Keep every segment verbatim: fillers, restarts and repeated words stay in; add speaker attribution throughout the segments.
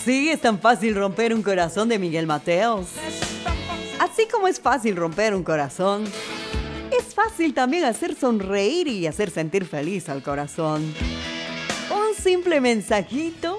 Speaker 1: Sí, es tan fácil romper un corazón de Miguel Mateos. Así como es fácil romper un corazón, es fácil también hacer sonreír y hacer sentir feliz al corazón. Un simple mensajito,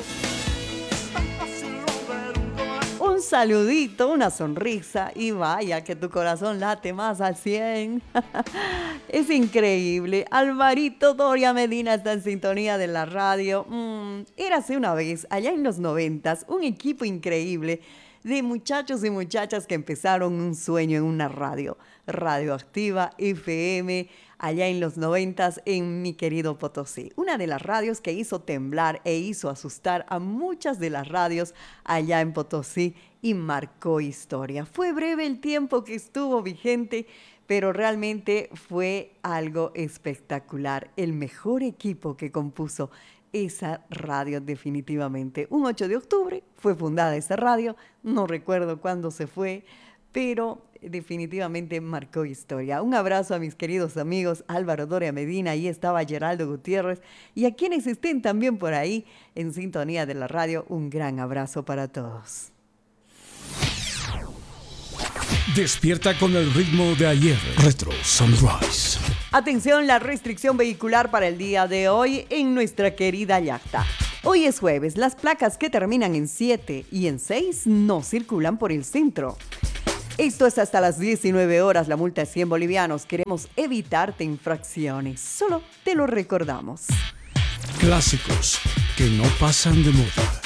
Speaker 1: un saludito, una sonrisa y vaya que tu corazón late más al cien. Es increíble. Alvarito Doria Medina está en sintonía de la radio. Mm, érase una vez, allá en los noventas, un equipo increíble de muchachos y muchachas que empezaron un sueño en una radio, Radioactiva F M, allá en los noventas en mi querido Potosí. Una de las radios que hizo temblar e hizo asustar a muchas de las radios allá en Potosí y marcó historia. Fue breve el tiempo que estuvo vigente, pero realmente fue algo espectacular. El mejor equipo que compuso esa radio definitivamente. Un ocho de octubre fue fundada esa radio, no recuerdo cuándo se fue, pero definitivamente marcó historia. Un abrazo a mis queridos amigos Álvaro Doria Medina, ahí estaba Geraldo Gutiérrez, y a quienes estén también por ahí en sintonía de la radio, un gran abrazo para todos.
Speaker 2: Despierta con el ritmo de ayer. Retro Sunrise.
Speaker 1: Atención, la restricción vehicular para el día de hoy en nuestra querida Llacta. Hoy es jueves, las placas que terminan en siete y en seis no circulan por el centro. Esto es hasta las diecinueve horas, la multa es cien bolivianos. Queremos evitarte infracciones, solo te lo recordamos.
Speaker 2: Clásicos que no pasan de moda.